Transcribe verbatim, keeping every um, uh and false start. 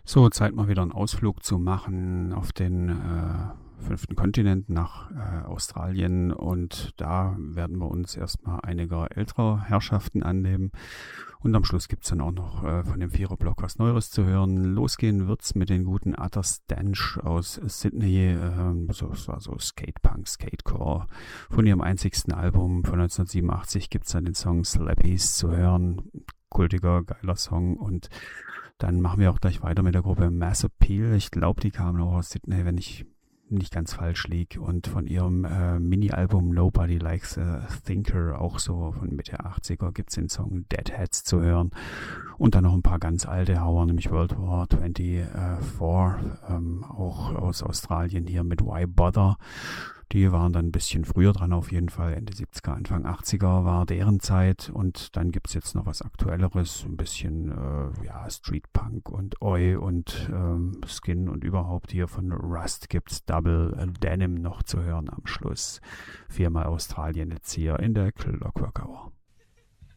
So, Zeit mal wieder einen Ausflug zu machen auf den äh, fünften Kontinent nach äh, Australien, und da werden wir uns erstmal einiger älterer Herrschaften annehmen und am Schluss gibt es dann auch noch äh, von dem Viererblock was Neueres zu hören. Losgehen wird's mit den guten Utter Stench aus Sydney, äh, so, das war so Skatepunk, Skatecore. Von ihrem einzigsten Album von neunzehnhundertsiebenundachtzig gibt es dann den Song Slappies zu hören. Kultiger, geiler Song. Und dann machen wir auch gleich weiter mit der Gruppe Mass Appeal. Ich glaube, die kamen auch aus Sydney, wenn ich nicht ganz falsch liege. Und von ihrem äh, Mini-Album Nobody Likes a Thinker, auch so von Mitte achtziger, gibt es den Song Deadheads zu hören. Und dann noch ein paar ganz alte Hauer, nämlich World War vierundzwanzig, ähm, auch aus Australien hier mit Why Bother. Die waren dann ein bisschen früher dran auf jeden Fall, Ende siebziger, Anfang achtziger war deren Zeit. Und dann gibt's jetzt noch was Aktuelleres, ein bisschen äh, ja, Streetpunk und Oi und ähm, Skin und überhaupt. Hier von Rust gibt's Double Denim noch zu hören am Schluss. Viermal Australien jetzt hier in der Clockwork Hour.